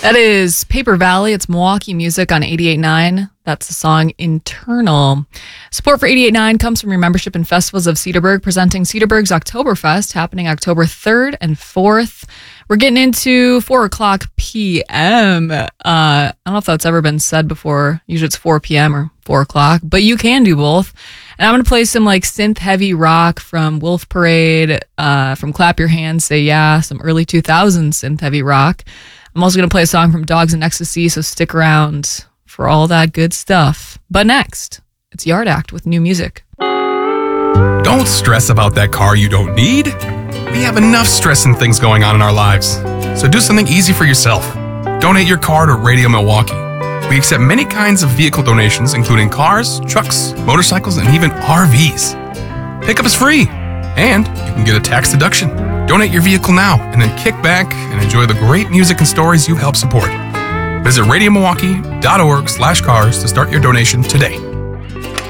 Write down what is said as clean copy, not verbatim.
That is Paper Valley. It's Milwaukee music on 88.9. That's the song Internal. Support for 88.9 comes from your membership in Festivals of Cedarburg, presenting Cedarburg's Oktoberfest, happening October 3rd and 4th. We're getting into 4 o'clock p.m. I don't know if that's ever been said before. Usually it's 4 p.m. or 4 o'clock, but you can do both. And I'm going to play some like synth heavy rock from Wolf Parade, from Clap Your Hands, Say Yeah, some early 2000s synth heavy rock. I'm also going to play a song from Dogs and Ecstasy, so stick around for all that good stuff. But next, it's Yard Act with new music. Don't stress about that car you don't need. We have enough stress and things going on in our lives. So do something easy for yourself. Donate your car to Radio Milwaukee. We accept many kinds of vehicle donations, including cars, trucks, motorcycles, and even RVs. Pickup is free, and you can get a tax deduction. Donate your vehicle now, and then kick back and enjoy the great music and stories you help support. Visit RadioMilwaukee.org/cars to start your donation today.